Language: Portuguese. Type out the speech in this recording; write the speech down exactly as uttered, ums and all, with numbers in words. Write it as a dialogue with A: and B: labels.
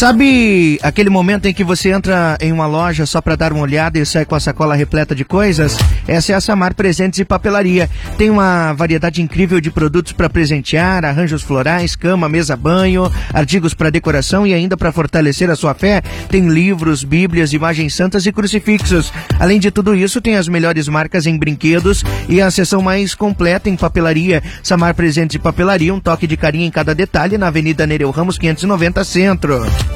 A: Sabe aquele momento em que você entra em uma loja só para dar uma olhada e sai com a sacola repleta de coisas? Essa é a Samar Presentes e Papelaria. Tem uma variedade incrível de produtos para presentear, arranjos florais, cama, mesa, banho, artigos para decoração e ainda para fortalecer a sua fé. Tem livros, bíblias, imagens santas e crucifixos. Além de tudo isso, tem as melhores marcas em brinquedos e a seção mais completa em papelaria. Samar Presentes e Papelaria, um toque de carinho em cada detalhe, na Avenida Nereu Ramos quinhentos e noventa Centro.